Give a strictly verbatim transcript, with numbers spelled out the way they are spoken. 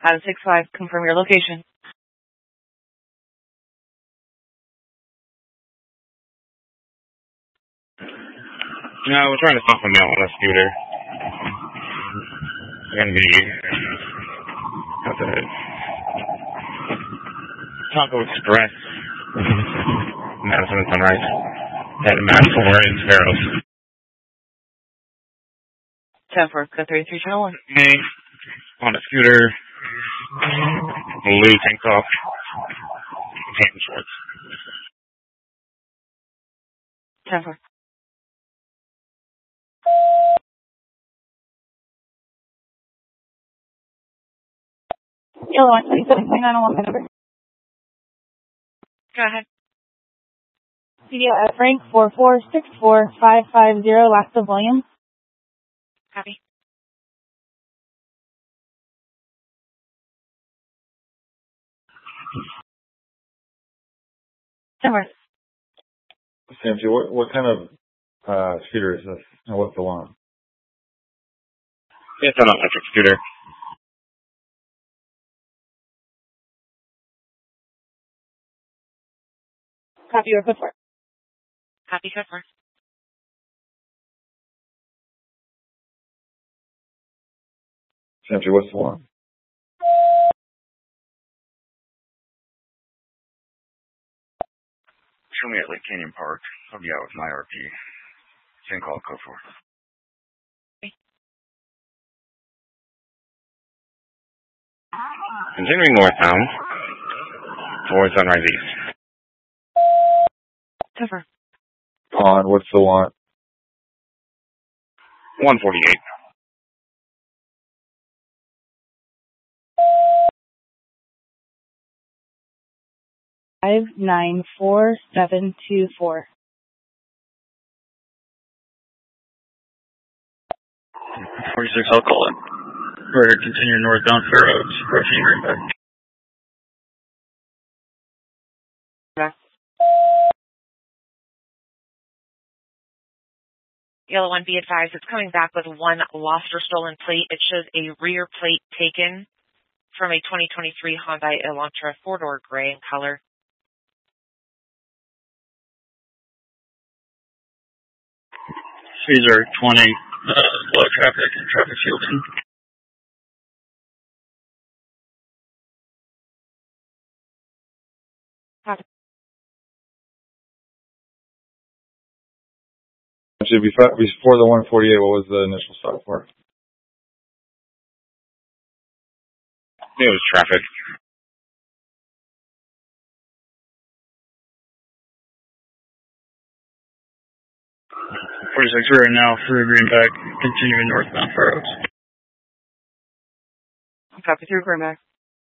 Adam six five, confirm your location. No, we're trying to stop him out on a scooter. We're going to be at the Taco Express, Madison and Sunrise, at Mass four in Sparrows. ten four, code thirty-three channel one. Hey, on a scooter, blue tank top, pants and shorts. ten four. Yellow one, twenty-seven point nine one, my number. Go ahead. C D L F rank four four six four five five zero, last of Williams. Copy. Somewhere. Samsy, what, what kind of uh, scooter is this? And what's the one? It's an electric scooter. Copy or code four. Copy code four. Samsy, what's the one? Show me at Lake Canyon Park. I'll be out with my R P. Same call, code four. Okay. Continuing northbound towards Sunrise East. Cover. On, what's the one? one forty-eight. Five nine four seven two four. forty-six, I'll call it. We're continuing northbound Fair Oaks, approaching Greenback. Yellow one, be advised, it's coming back with one lost or stolen plate. It shows a rear plate taken from a twenty twenty-three Hyundai Elantra four-door gray in color. These are twenty, uh, low traffic and traffic shielding. Actually, before, before the one forty-eight, what was the initial stop for? It was traffic. forty-six, we're now through Greenback, continuing northbound Fair Oaks. Copy through Greenback.